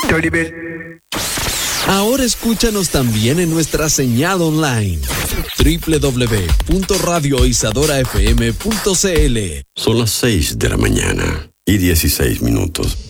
Dirty bit. Ahora escúchanos también en nuestra señal online www.radioisadorafm.cl. Son las 6:16 a.m.